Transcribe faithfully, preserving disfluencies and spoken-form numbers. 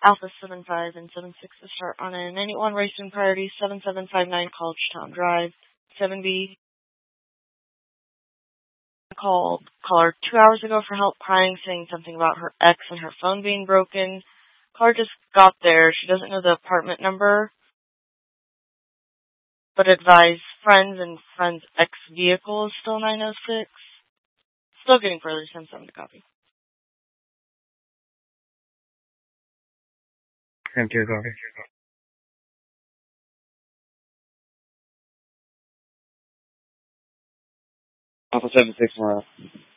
Alpha seven five and seven six to start on a nine eight one Racing Priority seven seven five nine Collegetown Drive, seven B. Called caller two hours ago for help crying, saying something about her ex and her phone being broken. Caller just got there. She doesn't know the apartment number, but advised friends and friends' ex vehicle is still nine oh six. Still getting further, send someone to copy. Thank you, copy. Alpha seven six one.